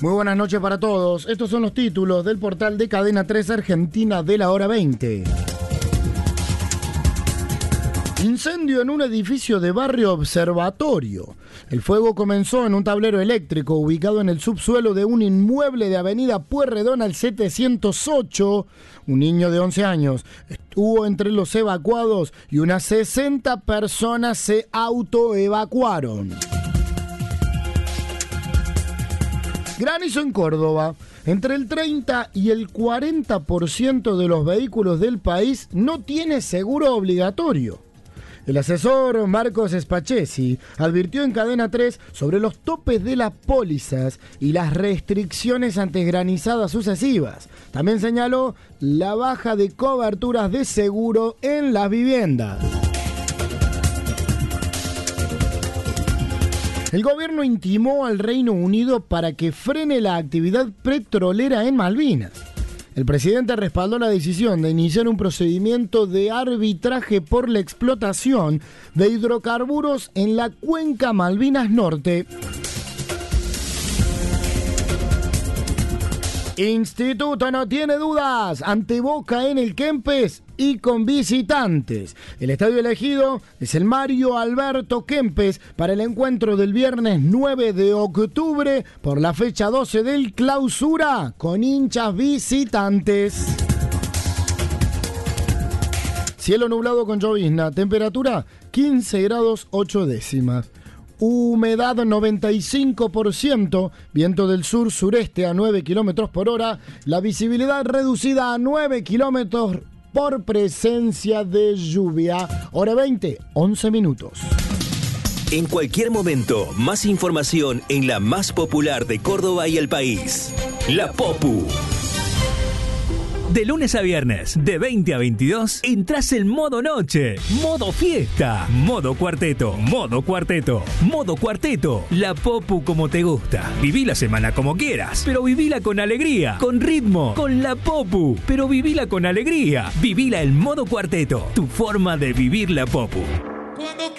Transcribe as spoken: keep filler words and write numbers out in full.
Muy buenas noches para todos. Estos son los títulos del portal de Cadena tres Argentina de la hora veinte. Incendio en un edificio de barrio Observatorio. El fuego comenzó en un tablero eléctrico ubicado en el subsuelo de un inmueble de avenida Pueyrredón al setecientos ocho. Un niño de once años estuvo entre los evacuados y unas sesenta personas se autoevacuaron. Granizo en Córdoba. Entre el treinta y el cuarenta por ciento de los vehículos del país no tiene seguro obligatorio. El asesor Marcos Spachesi advirtió en Cadena tres sobre los topes de las pólizas y las restricciones ante granizadas sucesivas. También señaló la baja de coberturas de seguro en las viviendas. El gobierno intimó al Reino Unido para que frene la actividad petrolera en Malvinas. El presidente respaldó la decisión de iniciar un procedimiento de arbitraje por la explotación de hidrocarburos en la cuenca Malvinas Norte. Instituto no tiene dudas ante Boca en el Kempes y con visitantes. El estadio elegido es el Mario Alberto Kempes para el encuentro del viernes nueve de octubre por la fecha doce del Clausura con hinchas visitantes. Cielo nublado con llovizna, temperatura quince grados ocho décimas. Humedad noventa y cinco por ciento, viento del sur-sureste a nueve kilómetros por hora, la visibilidad reducida a nueve kilómetros por presencia de lluvia. Hora veinte, once minutos. En cualquier momento, más información en la más popular de Córdoba y el país. La Popu. De lunes a viernes, de veinte a veintidós, entras en modo noche, modo fiesta, modo cuarteto, modo cuarteto, modo cuarteto. La Popu como te gusta. Viví la semana como quieras, pero vivila con alegría, con ritmo, con la Popu. Pero vivila con alegría. Vivila el modo cuarteto, tu forma de vivir la Popu.